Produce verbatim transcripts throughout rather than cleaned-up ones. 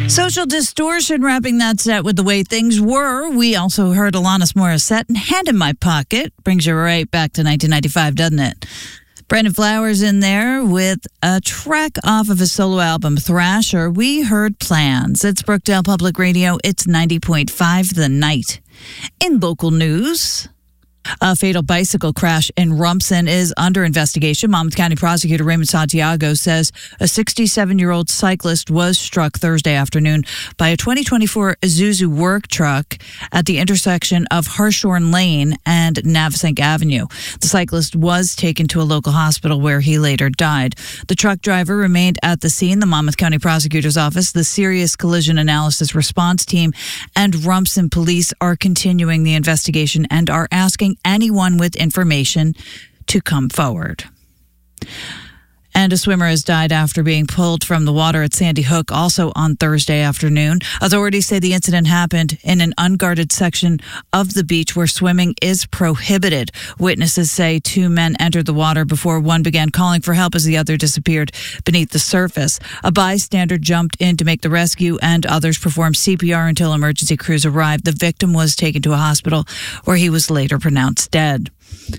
Social Distortion wrapping that set with The Way Things Were. We also heard Alanis Morissette and Hand in My Pocket. Brings you right back to nineteen ninety-five, doesn't it? Brandon Flowers in there with a track off of his solo album, Thrasher. We heard Plans. It's Brookdale Public Radio. It's ninety point five The Night. In local news, a fatal bicycle crash in Rumson is under investigation. Monmouth County Prosecutor Raymond Santiago says a sixty-seven-year-old cyclist was struck Thursday afternoon by a twenty twenty-four Isuzu work truck at the intersection of Harshorn Lane and Navesink Avenue. The cyclist was taken to a local hospital where he later died. The truck driver remained at the scene. The Monmouth County Prosecutor's Office, the Serious Collision Analysis Response Team, and Rumson Police are continuing the investigation and are asking anyone with information to come forward. And a swimmer has died after being pulled from the water at Sandy Hook also on Thursday afternoon. Authorities say the incident happened in an unguarded section of the beach where swimming is prohibited. Witnesses say two men entered the water before one began calling for help as the other disappeared beneath the surface. A bystander jumped in to make the rescue and others performed C P R until emergency crews arrived. The victim was taken to a hospital where he was later pronounced dead.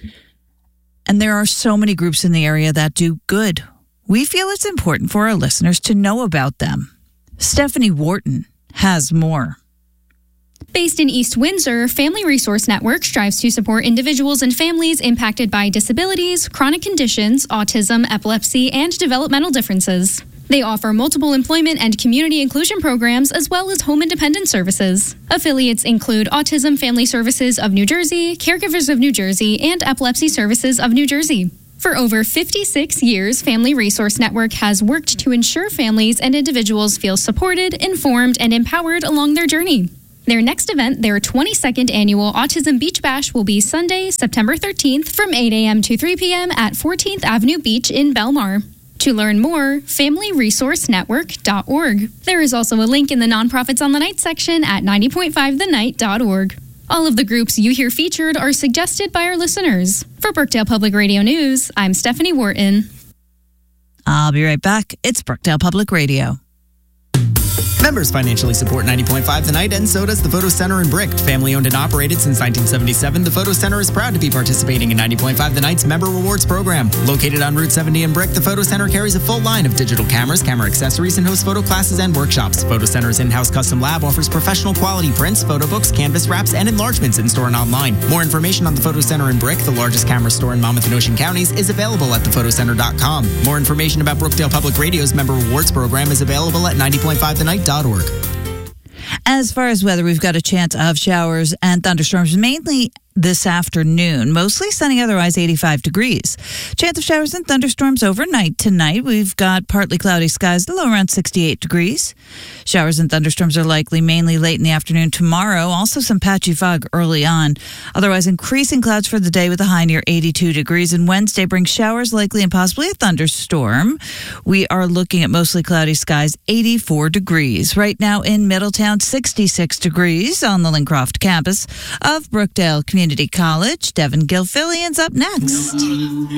And there are so many groups in the area that do good. We feel it's important for our listeners to know about them. Stephanie Wharton has more. Based in East Windsor, Family Resource Network strives to support individuals and families impacted by disabilities, chronic conditions, autism, epilepsy, and developmental differences. They offer multiple employment and community inclusion programs as well as home independent services. Affiliates include Autism Family Services of New Jersey, Caregivers of New Jersey, and Epilepsy Services of New Jersey. For over fifty-six years, Family Resource Network has worked to ensure families and individuals feel supported, informed, and empowered along their journey. Their next event, their twenty-second annual Autism Beach Bash, will be Sunday, September thirteenth from eight a.m. to three p.m. at fourteenth Avenue Beach in Belmar. To learn more, family resource network dot org. There is also a link in the Nonprofits on the Night section at ninety point five the night dot org. All of the groups you hear featured are suggested by our listeners. For Brookdale Public Radio News, I'm Stephanie Wharton. I'll be right back. It's Brookdale Public Radio. Members financially support ninety point five The Night, and so does the Photo Center in Brick. Family owned and operated since nineteen seventy-seven, the Photo Center is proud to be participating in ninety point five The Night's Member Rewards program. Located on Route seventy in Brick, the Photo Center carries a full line of digital cameras, camera accessories, and hosts photo classes and workshops. Photo Center's in-house custom lab offers professional quality prints, photo books, canvas wraps, and enlargements in-store and online. More information on the Photo Center in Brick, the largest camera store in Monmouth and Ocean counties, is available at the photo center dot com. More information about Brookdale Public Radio's Member Rewards program is available at ninety point five the night dot org. As far as weather, we've got a chance of showers and thunderstorms, mainly this afternoon. Mostly sunny, otherwise eighty-five degrees. Chance of showers and thunderstorms overnight tonight. We've got partly cloudy skies, low around sixty-eight degrees. Showers and thunderstorms are likely mainly late in the afternoon tomorrow. Also some patchy fog early on. Otherwise, increasing clouds for the day with a high near eighty-two degrees. And Wednesday brings showers, likely and possibly a thunderstorm. We are looking at mostly cloudy skies, eighty-four degrees. Right now in Middletown, sixty-six degrees on the Lincroft campus of Brookdale Community College. Devin Gilfillian's up next.